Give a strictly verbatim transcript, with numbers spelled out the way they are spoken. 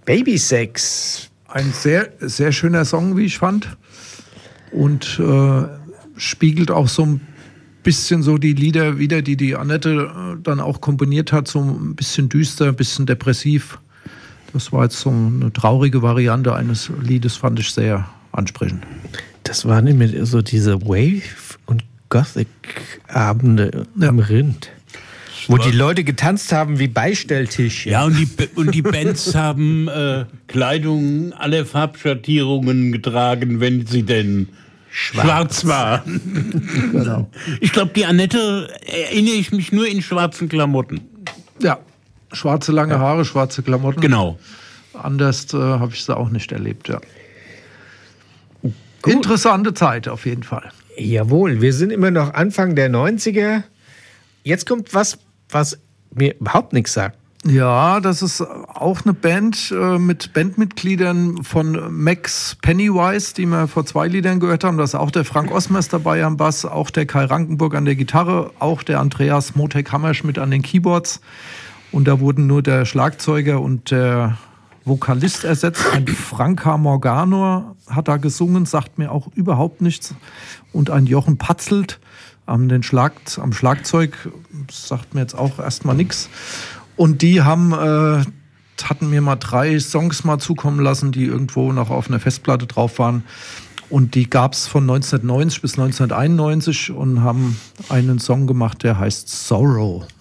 Babysex. Ein sehr, sehr schöner Song, wie ich fand. Und äh, spiegelt auch so ein bisschen so die Lieder wieder, die die Annette äh, dann auch komponiert hat. So ein bisschen düster, ein bisschen depressiv. Das war jetzt so eine traurige Variante eines Liedes, fand ich sehr ansprechend. Das waren immer so diese Wave- und Gothic-Abende Ja. im Rind. Wo die Leute getanzt haben wie Beistelltisch. Ja, und die, und die Bands haben äh, Kleidung aller Farbschattierungen getragen, wenn sie denn schwarz, schwarz waren. Genau. Ich glaube, die Annette erinnere ich mich nur in schwarzen Klamotten. Ja, schwarze lange Haare, schwarze Klamotten. Genau. Anders äh, habe ich sie auch nicht erlebt, ja. Gut. Interessante Zeit auf jeden Fall. Jawohl, wir sind immer noch Anfang der neunziger. Jetzt kommt was, was mir überhaupt nichts sagt. Ja, das ist auch eine Band äh, mit Bandmitgliedern von Max Pennywise, die wir vor zwei Liedern gehört haben. Da ist auch der Frank Osmers dabei am Bass, auch der Kai Rankenburg an der Gitarre, auch der Andreas Motek Hammerschmidt an den Keyboards. Und da wurden nur der Schlagzeuger und der Vokalist ersetzt. Ein Franka Morganor hat da gesungen, sagt mir auch überhaupt nichts. Und ein Jochen Patzelt am, den Schlag, am Schlagzeug, sagt mir jetzt auch erstmal nichts. Und die haben, äh, hatten mir mal drei Songs mal zukommen lassen, die irgendwo noch auf einer Festplatte drauf waren. Und die gab es von neunzehnhundertneunzig bis neunzehnhunderteinundneunzig und haben einen Song gemacht, der heißt Sorrow.